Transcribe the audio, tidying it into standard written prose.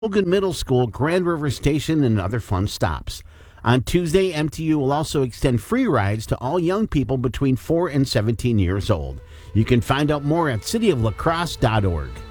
Logan Middle School, Grand River Station, and other fun stops. On Tuesday, MTU will also extend free rides to all young people between 4 and 17 years old. You can find out more at cityoflacrosse.org.